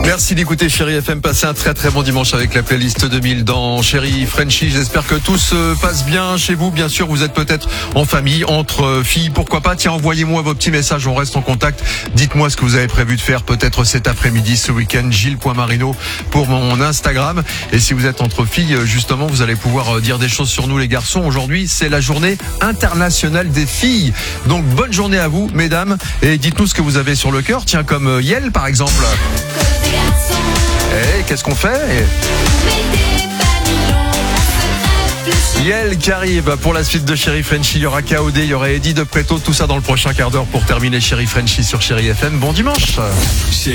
Merci d'écouter Chéri FM. Passez un très très bon dimanche avec la playlist 2000 dans Chéri Frenchy. J'espère que tout se passe bien chez vous. Bien sûr, vous êtes peut-être en famille, entre filles. Pourquoi pas? Tiens, envoyez-moi vos petits messages. On reste en contact. Dites-moi ce que vous avez prévu de faire peut-être cet après-midi, ce week-end. Gilles.marino pour mon Instagram. Et si vous êtes entre filles, justement, vous allez pouvoir dire des choses sur nous les garçons. Aujourd'hui, c'est la journée internationale des filles. Donc, bonne journée à vous, mesdames. Et dites-nous ce que vous avez sur le cœur. Tiens, comme Yel, par exemple. Eh, qu'est-ce qu'on fait? Yel qui arrive pour la suite de Chéri Frenchy. Il y aura KOD, il y aura Eddie de Preto. Tout ça dans le prochain quart d'heure pour terminer Chéri Frenchy sur Chéri FM. Bon dimanche.